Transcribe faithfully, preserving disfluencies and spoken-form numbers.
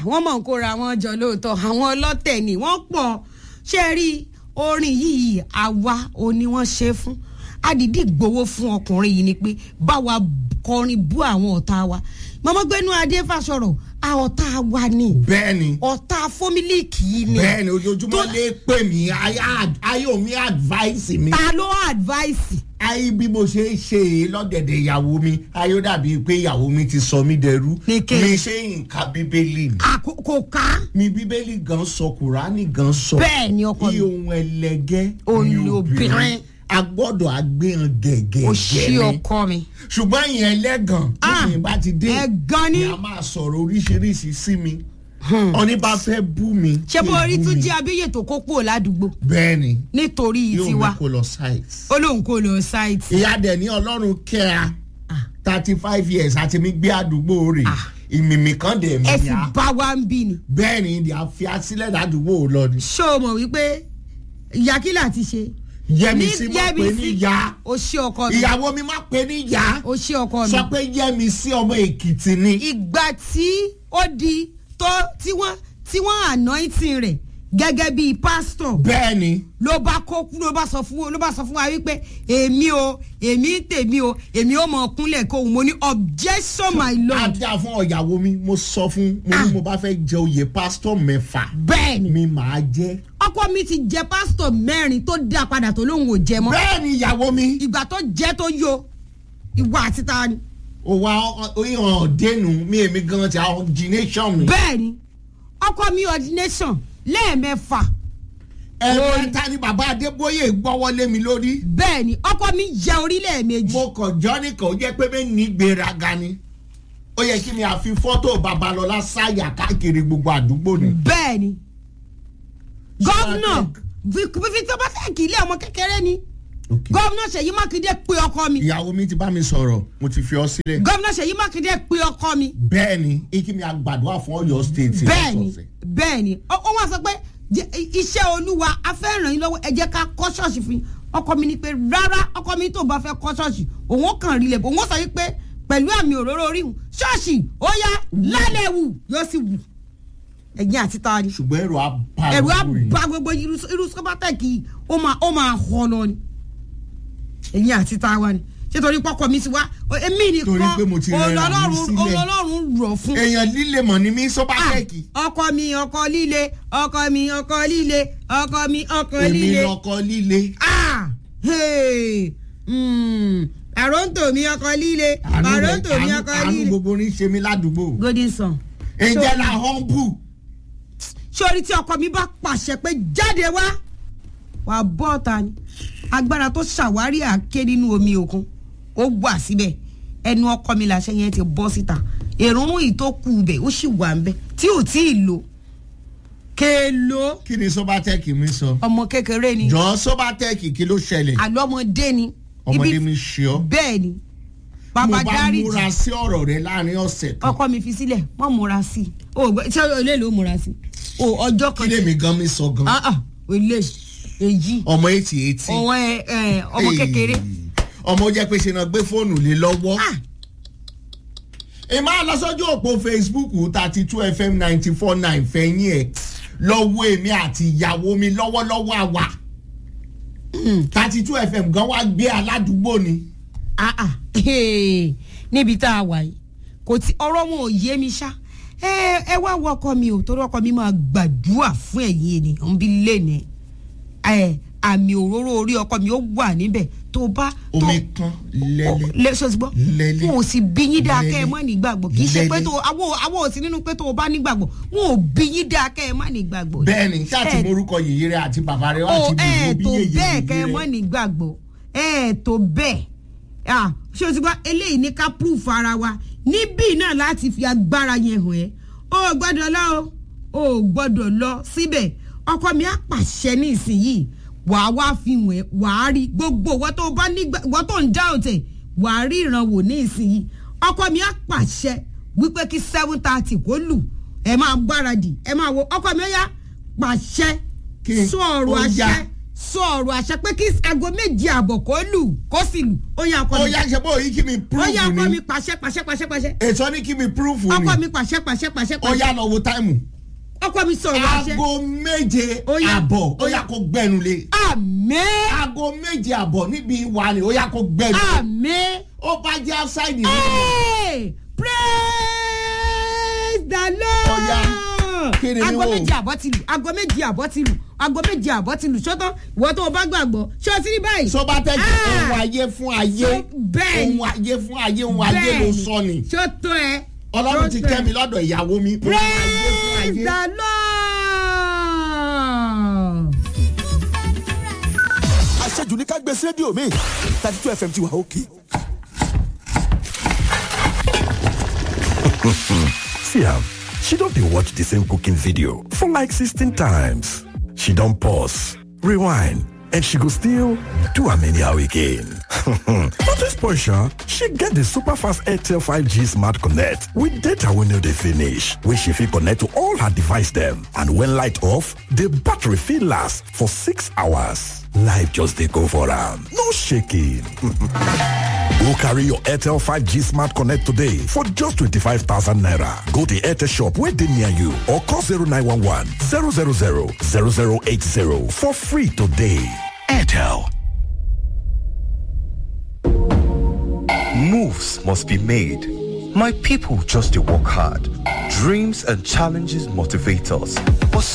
wọ́n mọ̀ ń kóra wọn jọ lóòótọ́ àwọn ọlọ́tẹ̀ ni wọ́n pọ̀ ṣe rí orin yìí àwa ò ní wọ́n ṣe fún adìdí gbowó fún ọkùnrin yìí ni pé báwa kọrin bú àwọn ọ̀tá wa mọ́mọ́ gbẹ́nu adé fàṣọrọ̀ a ọ̀tá wa ni bẹ́ẹ̀ni ọ̀tá fómílìkì yìí ni bẹ́ẹ̀ni ojoojúmọ́ lè pè mí ayọ̀ mi advice mi. ta ló advice. ayé bí mo ṣe ń ṣe lọ́dẹ̀dẹ̀ ìyàwó mi ayọ̀ dàbí pé ìyàwó mi ti sọ mí dẹrú mi ṣe nǹka bíbélì mi. kò ká. mi bíbélì gan sọ kùránì gan sọ. bẹ́ẹ̀ni ọkọ mi. kí ohun ẹlẹgẹ́ ni obìnrin. a gbọ́dọ̀ agbéhan gẹ̀gẹ̀ gẹ̀lẹ́. o ṣí ọkọ mi. ṣùgbọ́n ìyẹn ẹlẹ́gàn tí mi bá ti dé ẹ̀gàn ni a máa sọ̀rọ̀ oríṣiríṣi sí mi. ọ̀ní bá fẹ́ bú mi. ṣé bó orí tún jẹ́ abíyè tó kó kúrò ládùúgbò. bẹ́ẹ̀ni nítorí tiwa yóò kó lọ site. olóhùn kó lọ site. ìyá dẹ̀ ní ọlọ́run kẹ́ra thirty five years àti mi gbé àdúgbò rẹ̀ ìmìmì kan dẹ̀ mi ya. ẹ sì bá wa ń bí ni. bẹ́ẹ̀ni ìdí àfiasílẹ̀ ládùúgbò lọ ni. ṣé o mọ̀ wípé ìyá kí là ti ṣe. Yẹ́misí má pè ní ya. o ṣé ọkọ mi. ìyàwó mi má pè ní ya. o ṣé ọkọ mi. sọ pé Yẹ́misí ọmọ Èkìtì ni. ìgbà tí ó di tó tí wọ́n tí wọ́n anointing rẹ̀ gẹ́gẹ́ bíi pásítọ̀. bẹ́ẹ̀ni. ló bá kó ló bá sọ fún ló bá sọ fún wa wípé èmi o èmi tèmi o èmi ò mọ̀ kúnlẹ̀ kó mo ní objection my lord. àdá fún ọ̀yàwó mi mo sọ fún mo ní mo bá fẹ́ jẹ oyè pásítọ̀ mẹ́fà. bẹ́ẹ̀ni mi máa jẹ́. ọkọ mi ti jẹ pásítọ̀ mẹ́rin tó dá padà tó lóun ò jẹ mọ́. bẹ́ẹ̀ni ìyàwó mi. ìgbà tó jẹ́ tó yọ ìwà àti ta ni. ó wá ìhàn dénú mi èmi gan ti ordination mi. bẹ́ẹ̀ni ọkọ mi ordination lẹ́ẹ̀mẹ́fà. ẹ̀ẹ́dẹ́ta ni bàbá Adébóyè gbọ́wọ́lé mi lórí. bẹ́ẹ̀ni ọkọ mi jẹ orílẹ̀ méjì. mo kàn jọ́ nìkan ó jẹ́ pé mi ní gbéraga ni ó yẹ kí ni àfi fọ́tò Babalọ́lá sáyà káàkiri gbogbo àdúgbò ni. bẹ́ẹ̀ni gọ́vnà fífi tó bá fẹ́ kí ilé ọmọ kékeré ni gọ́vnà Ṣèyí Mákindé pe ọkọ mi. ìyàwó mi ti bá mi sọ̀rọ̀ mo ti fi ọ sílẹ̀. gọ́vnà Ṣèyí Mákindé pe ọkọ mi. bẹ́ẹ̀ni ikí mi àgbàdo fún Ọ̀yọ́ state. bẹ́ẹ̀ni bẹ́ẹ̀ni ó wá sọ pé iṣẹ́ Olúwa a fẹ́ ràn yín lọ́wọ́ ẹ jẹ́ ká kọ́ ṣọ́ọ̀ṣì fún yín ọkọ mi ni pé rárá ọkọ mi tó bá fẹ́ kọ́ ṣọ́ọ̀ṣì òun kàn rí lẹ̀ bó wọ́n sọ yìí pé pẹ̀lú àmì òróró orí hùn ṣọ́ọ̀ṣì ó yá lálẹ́ wù yóò sì wù ẹ̀yìn àti ta ni. ṣùgbọ́n ẹ̀rọ abá ẹ̀rọ abá gbogbo irú sọ́bátẹ́ẹ̀kì ó máa ó máa họ lọ ni ẹ̀yìn àti ta wa ni ṣé torí pọ́kọ mi ti wá èmi nìkan Ọlọ́run rọ̀ fún. èèyàn líle mọ̀ ní mi sọ́bátẹ́ẹ̀kì. ọkọ mi ọkọ líle ọkọ mi ọkọ líle ọkọ mi ọkọ líle. èmi lọkọ líle. àròǹtò mi ọkọ líle àròǹtò mi ọkọ líle. àánú gbogbo ní ṣe mi ládùúgbò. golden sun. ǹjẹ́ la humble. sórí tí ọkọ mi bá pàṣẹ pé jáde wá wàá bọ́ ta ni agbára tó ṣàwárí àáké nínú omi òkun ó wà síbẹ̀ ẹnu ọkọ mi làṣẹ yẹn ti bọ́ síta èròrùn yìí tó kù bẹ̀ ó sì wà ń bẹ̀ tí ò tí ì lò kéèlò. kí ni sọ́bátẹ́ẹ̀kì mi sọ. ọmọ kékeré ni. jọ sọ́bátẹ́ẹ̀kì kí ló ṣẹlẹ̀. àlọ́ ọmọdé ni. ọmọdé mi ṣe ọ́. bẹ́ẹ̀ ni. bàbá dáríjì mo bá múra sí ọ̀rọ̀ rẹ láàrin ọ̀sẹ̀ kan. ọkọ mi fi sílẹ̀ mọ́ múra sí i o ṣé olè ló múra sí i o ọjọ́ kan. kí lèmi gan mi sọ gan. ah ah olè èyí. ọmọ eighty eighty. ọmọ ẹ ọmọ kékeré. ọmọ jẹ́ pé ṣe náà gbé fóònù lé lọ́wọ́. ìmọ̀ àlọ́sọ́jú òpó Facebook thirty two F M ninety four nine fẹ̀yìn ẹ̀ lọ́wọ́ èmi àti ìyàwó mi lọ́wọ́lọ́wọ́ àwà. thirty two F M gan wá gbé aládùúgbò ni. níbi tá a wà yìí kò tí ọ̀rọ̀ wọn ò yé mi ṣá ẹ wá wọ ọkọ mi ò torí ọkọ mi máa gbàdúrà fún ẹ̀yin ènìyàn bí lẹ́nìí àmì òróró orí ọkọ mi ó wà níbẹ̀ tó bá. omi kan lẹ́lẹ́ lẹ́sọ̀ sí gbọ́ lẹ́lẹ́ wọn ò sì bí yín dáa kẹ́ ẹ má nígbàgbọ́ kì í ṣe pé tó àwọn àwọn ò sí nínú pé tó o bá nígbàgbọ́ wọn ò bí yín dáa kẹ́ ẹ má nígbàgbọ́. bẹ́ẹ̀ni ṣáàtì morúkọ yèyé rẹ àti bàbá rẹ wá ti bí bí yèyé rẹ. ẹ tó bẹ́ẹ̀ kẹ́ ẹ má nígbàgbọ́ ẹ tó bẹ́ẹ̀ ṣé o ti gbọ́ eléyìí ní ká proof ara wa níbí náà láti fi agbára yẹn hàn ẹ́ o gbọ́dọ̀ lọ o gbọ́dọ̀ lọ síbẹ̀ ọkọ mi á pàṣẹ ní ìsinyìí wàá wá fi wẹ̀ wàá rí gbogbo wọ́n tó bá nígbà wọ́n tó ń dá òtẹ̀ wàá rí ìrànwọ́ ní ìsinyìí ọkọ mi á pàṣẹ wípé kí seven thirty kó lù ẹ máa gbáradì ẹ máa wo ọkọ mi ó yá pàṣẹ sọ ọ̀rọ̀ àṣẹ sọ ọ̀rọ̀ àṣẹ pé kí aago méje àbọ̀ kó lù kó sì lù ó yá ọkọ mi. ó yá ṣe bó yí kí mi proof ó ni. yá ọkọ mi pàṣẹ pàṣẹ pàṣẹ pàṣẹ. èso ní kí mi proof ni. ọkọ mi pàṣẹ pàṣẹ pàṣẹ pàṣẹ. ó yá lọ wo táìmù. ọkọ mi sọ̀rọ̀ àṣẹ. aago méje àbọ̀ ó yá kó gbẹnu lé. àmín. aago méje àbọ̀ níbi ìwà ni ó yá kó gbẹnu lé. àmín. ó bá jẹ́ outside ni. Hey, praise the Lord. ó yá kí ni aago wò. méje àbọ̀ ti lù aago méje àbọ̀ ti lù aago méje àbọ̀ ti lù sọ́tọ̀ ìwọ tó o bá gbàgbọ́ ṣé o ti rí báyìí. so bá tẹ̀sí ohun ayé fún ayé bẹ́ẹ̀ni ohun ayé fún ayé ohun ayé ló sọ ni. ṣé o tó ẹ. ọlọ́run ti kẹ́ mi lọ́dọ̀ ìyàwó mi. praise the Lord. àṣejù ní ká gbé sí rédíò mi thirty two F M ti wà òkè. See am, she don dey watch the same cooking video for like sixteen times. She don pause, rewind, and she go still do am anyhow again. Not this portion, she get the super fast Airtel five G Smart Connect with data wey no dey finish, wey she fit connect to all her device dem. And when light off, the battery fit last for six hours. Life just dey go for am, no shaking. Go carry your Airtel five G Smart Connect today for just twenty-five thousand naira. Go to Airtel shop where they near you or call zero nine one one, zero zero zero, zero zero eight zero for free today. Airtel. Moves must be made. My people just to work hard. Dreams and challenges motivate us. But